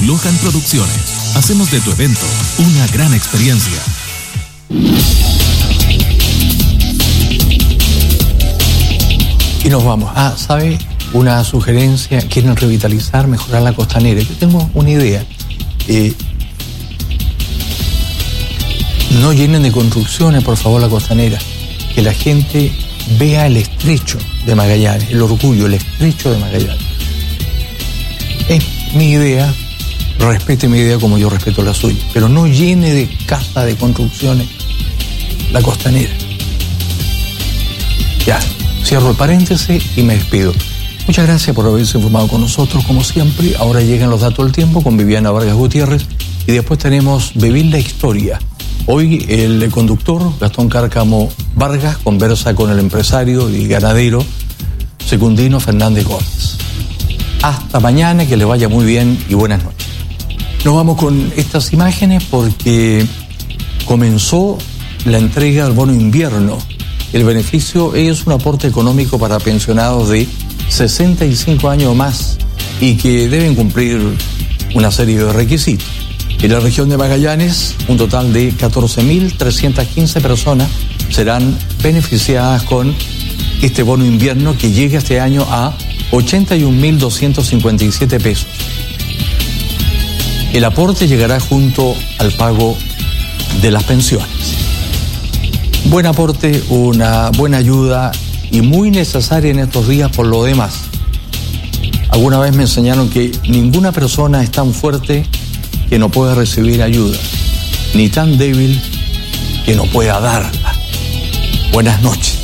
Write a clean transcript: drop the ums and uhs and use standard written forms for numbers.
Lohan Producciones. Hacemos de tu evento una gran experiencia. Y nos vamos. ¿Sabe? Una sugerencia. Quieren revitalizar, mejorar la costanera. Yo tengo una idea. No llenen de construcciones, por favor, la costanera. Que la gente vea el estrecho de Magallanes, el orgullo, el estrecho de Magallanes. Es mi idea, respete mi idea como yo respeto la suya, pero no llene de casas, de construcciones la costanera. Ya, cierro el paréntesis y me despido. Muchas gracias por haberse informado con nosotros, como siempre. Ahora llegan los datos del tiempo con Viviana Vargas Gutiérrez y después tenemos Vivir la Historia. Hoy el conductor Gastón Cárcamo Vargas conversa con el empresario y ganadero Secundino Fernández Gómez. Hasta mañana, que le vaya muy bien y buenas noches. Nos vamos con estas imágenes porque comenzó la entrega del bono invierno. El beneficio es un aporte económico para pensionados de 65 años o más y que deben cumplir una serie de requisitos. En la región de Magallanes, un total de 14.315 personas serán beneficiadas con este bono invierno que llega este año a 81.257 pesos. El aporte llegará junto al pago de las pensiones. Buen aporte, una buena ayuda y muy necesaria en estos días por lo demás. Alguna vez me enseñaron que ninguna persona es tan fuerte que no pueda recibir ayuda, ni tan débil que no pueda darla. Buenas noches.